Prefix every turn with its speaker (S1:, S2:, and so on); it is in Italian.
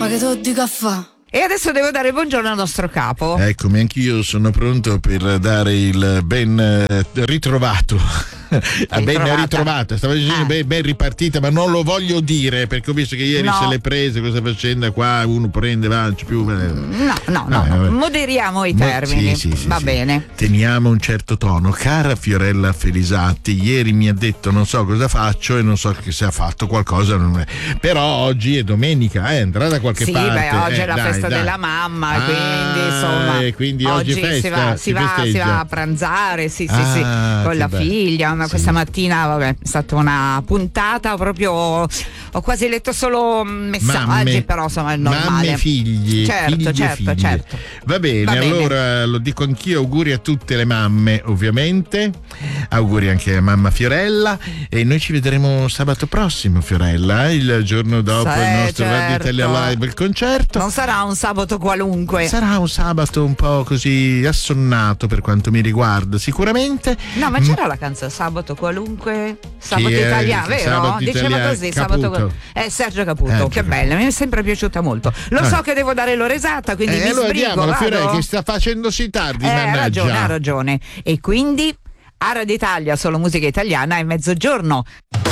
S1: che te lo dico a fa?
S2: E adesso devo dare il buongiorno al nostro capo.
S3: Eccomi, anch'io sono pronto per dare il ben ritrovato. Ben ritrovata, stavo dicendo ben ripartita, ma non lo voglio dire perché ho visto che ieri se l'è prese questa faccenda qua, uno prende, va, non c'è più.
S2: No, moderiamo i termini.
S3: Sì,
S2: va bene.
S3: Teniamo un certo tono. Cara Fiorella Felisatti, ieri mi ha detto non so cosa faccio e non so che se ha fatto qualcosa, però oggi è domenica, andrà da qualche parte.
S2: Sì, oggi è la festa della mamma, quindi insomma.
S3: Quindi oggi festa,
S2: si va a pranzare, sì, con la figlia. Questa mattina è stata una puntata proprio, ho quasi letto solo messaggi, però insomma è normale.
S3: Mamme, figli,
S2: certo.
S3: Va bene, allora lo dico anch'io, auguri a tutte le mamme ovviamente, auguri anche a mamma Fiorella, e noi ci vedremo sabato prossimo, Fiorella, il giorno dopo il nostro Radio Italia Live, il concerto.
S2: Non sarà un sabato qualunque,
S3: sarà un sabato un po' così assonnato per quanto mi riguarda, sicuramente.
S2: No, ma c'era la canzone Sabato qualunque, sabato italiano, vero?
S3: Sabato
S2: Diceva
S3: italiano,
S2: così,
S3: Caputo.
S2: sabato Sergio Caputo, che bella, mi è sempre piaciuta molto. So che devo dare l'ora esatta, quindi mi
S3: allora
S2: sbrigo,
S3: diamola,
S2: vado.
S3: che sta facendosi tardi,
S2: mannaggia. Ha ragione. E quindi a Radio Italia, solo musica italiana, è mezzogiorno.